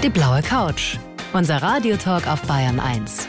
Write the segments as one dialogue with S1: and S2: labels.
S1: Die blaue Couch. Unser Radiotalk auf Bayern 1.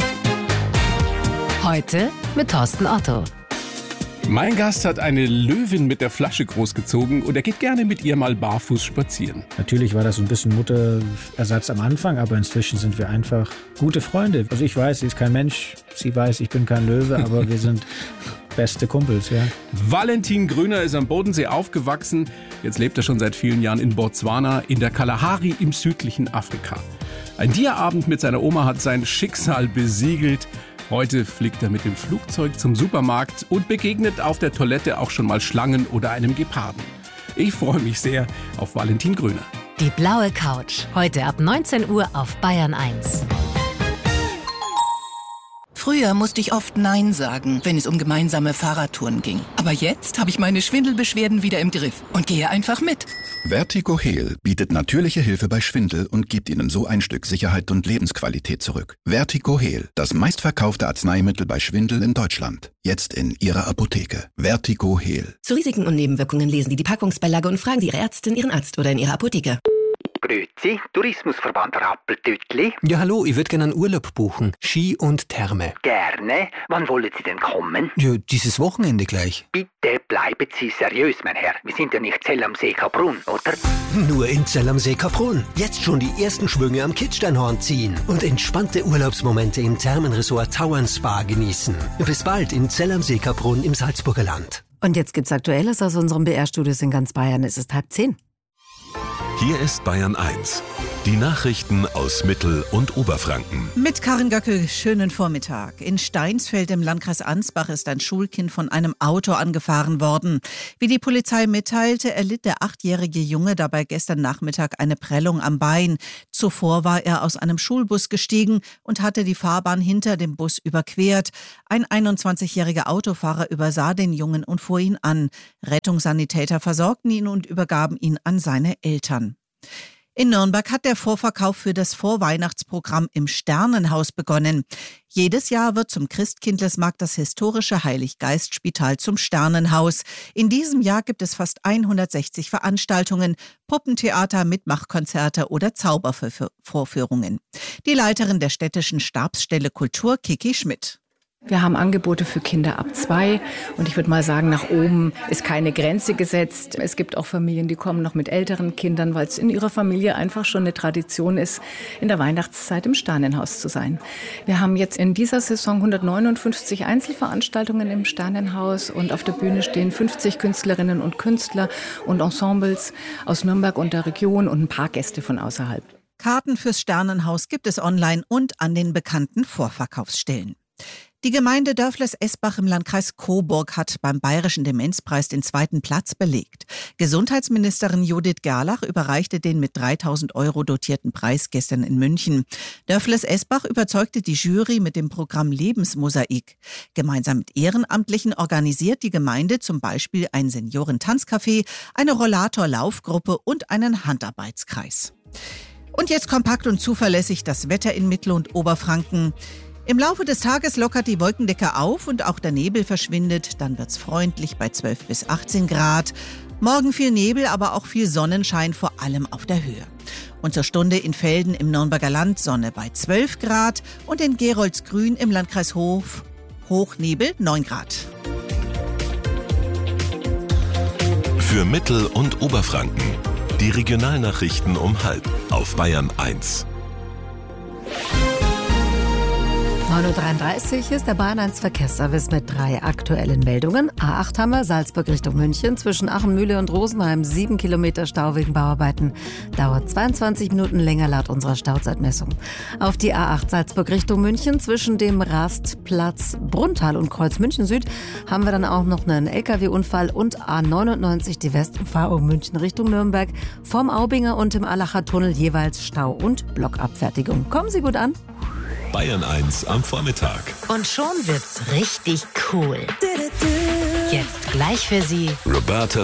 S1: Heute mit Thorsten Otto.
S2: Mein Gast hat eine Löwin mit der Flasche großgezogen und er geht gerne mit ihr mal barfuß spazieren.
S3: Natürlich war das so ein bisschen Mutterersatz am Anfang, aber inzwischen sind wir einfach gute Freunde. Also ich weiß, sie ist kein Mensch, sie weiß, ich bin kein Löwe, aber wir sind beste Kumpels, ja.
S2: Valentin Grüner ist am Bodensee aufgewachsen. Jetzt lebt er schon seit vielen Jahren in Botswana, in der Kalahari im südlichen Afrika. Ein Dia-Abend mit seiner Oma hat sein Schicksal besiegelt. Heute fliegt er mit dem Flugzeug zum Supermarkt und begegnet auf der Toilette auch schon mal Schlangen oder einem Geparden. Ich freue mich sehr auf Valentin Grüner.
S1: Die blaue Couch. Heute ab 19 Uhr auf Bayern 1.
S4: Früher musste ich oft Nein sagen, wenn es um gemeinsame Fahrradtouren ging. Aber jetzt habe ich meine Schwindelbeschwerden wieder im Griff und gehe einfach mit.
S5: Vertigo-Heal bietet natürliche Hilfe bei Schwindel und gibt Ihnen so ein Stück Sicherheit und Lebensqualität zurück. Vertigo-Heal, das meistverkaufte Arzneimittel bei Schwindel in Deutschland. Jetzt in Ihrer Apotheke. Vertigo-Heal.
S6: Zu Risiken und Nebenwirkungen lesen Sie die Packungsbeilage und fragen Sie Ihre Ärztin, Ihren Arzt oder in Ihrer Apotheke.
S7: Grüezi, Tourismusverband Rappeltütli.
S8: Ja, hallo, ich würde gerne einen Urlaub buchen. Ski und Therme.
S7: Gerne. Wann wollen Sie denn kommen?
S8: Ja, dieses Wochenende gleich.
S7: Bitte bleiben Sie seriös, mein Herr. Wir sind ja nicht Zell am See Kaprun, oder?
S8: Nur in Zell am See Kaprun. Jetzt schon die ersten Schwünge am Kitzsteinhorn ziehen und entspannte Urlaubsmomente im Thermenresort Tauern Spa genießen. Bis bald in Zell am See Kaprun im Salzburger Land.
S9: Und jetzt gibt's Aktuelles aus unserem BR-Studios in ganz Bayern. Es ist 9:30.
S10: Hier ist Bayern 1. Die Nachrichten aus Mittel- und Oberfranken.
S11: Mit Karin Göckel, schönen Vormittag. In Steinsfeld im Landkreis Ansbach ist ein Schulkind von einem Auto angefahren worden. Wie die Polizei mitteilte, erlitt der 8-jährige Junge dabei gestern Nachmittag eine Prellung am Bein. Zuvor war er aus einem Schulbus gestiegen und hatte die Fahrbahn hinter dem Bus überquert. Ein 21-jähriger Autofahrer übersah den Jungen und fuhr ihn an. Rettungssanitäter versorgten ihn und übergaben ihn an seine Eltern. In Nürnberg hat der Vorverkauf für das Vorweihnachtsprogramm im Sternenhaus begonnen. Jedes Jahr wird zum Christkindlesmarkt das historische Heiliggeistspital zum Sternenhaus. In diesem Jahr gibt es fast 160 Veranstaltungen, Puppentheater, Mitmachkonzerte oder Zaubervorführungen. Die Leiterin der städtischen Stabsstelle Kultur, Kiki Schmidt.
S12: Wir haben Angebote für Kinder ab 2 und ich würde mal sagen, nach oben ist keine Grenze gesetzt. Es gibt auch Familien, die kommen noch mit älteren Kindern, weil es in ihrer Familie einfach schon eine Tradition ist, in der Weihnachtszeit im Sternenhaus zu sein. Wir haben jetzt in dieser Saison 159 Einzelveranstaltungen im Sternenhaus und auf der Bühne stehen 50 Künstlerinnen und Künstler und Ensembles aus Nürnberg und der Region und ein paar Gäste von außerhalb.
S11: Karten fürs Sternenhaus gibt es online und an den bekannten Vorverkaufsstellen. Die Gemeinde Dörfles-Esbach im Landkreis Coburg hat beim Bayerischen Demenzpreis den 2. Platz belegt. Gesundheitsministerin Judith Gerlach überreichte den mit 3.000 € dotierten Preis gestern in München. Dörfles-Esbach überzeugte die Jury mit dem Programm Lebensmosaik. Gemeinsam mit Ehrenamtlichen organisiert die Gemeinde zum Beispiel ein Senioren-Tanzcafé, eine Rollator-Laufgruppe und einen Handarbeitskreis. Und jetzt kompakt und zuverlässig das Wetter in Mittel- und Oberfranken. Im Laufe des Tages lockert die Wolkendecke auf und auch der Nebel verschwindet. Dann wird's freundlich bei 12 bis 18 Grad. Morgen viel Nebel, aber auch viel Sonnenschein, vor allem auf der Höhe. Und zur Stunde in Velden im Nürnberger Land Sonne bei 12 Grad und in Geroldsgrün im Landkreis Hof Hochnebel 9 Grad.
S10: Für Mittel- und Oberfranken. Die Regionalnachrichten um 12:30 auf Bayern 1.
S9: 9:33 Uhr ist der Bayern 1 Verkehrsservice mit 3 aktuellen Meldungen. A8 haben wir, Salzburg Richtung München, zwischen Achenmühle und Rosenheim 7 Kilometer Stau wegen Bauarbeiten. Dauert 22 Minuten länger laut unserer Stauzeitmessung. Auf die A8 Salzburg Richtung München, zwischen dem Rastplatz Brunntal und Kreuz München Süd, haben wir dann auch noch einen LKW-Unfall und A99 die Westumfahrung München Richtung Nürnberg. Vom Aubinger und im Allacher Tunnel jeweils Stau und Blockabfertigung. Kommen Sie gut an.
S10: Bayern 1 am Vormittag.
S1: Und schon wird's richtig cool. Jetzt gleich für Sie
S10: Roberta